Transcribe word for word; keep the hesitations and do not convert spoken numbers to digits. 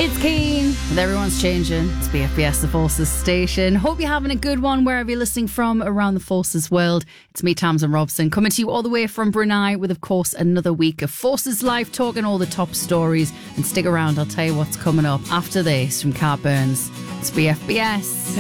It's Keen. With Everyone's Changing. It's B F B S, the Forces station. Hope you're having a good one wherever you're listening from around the Forces world. It's me, Tamsin Robson, coming to you all the way from Brunei with, of course, another week of Forces Live, talking all the top stories. And stick around, I'll tell you what's coming up after this from Cat Burns. It's B F B S.